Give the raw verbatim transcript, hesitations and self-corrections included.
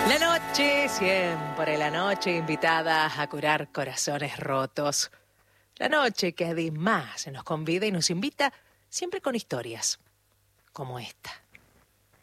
La noche, siempre la noche invitada a curar corazones rotos. La noche que además nos convida y nos invita siempre con historias como esta.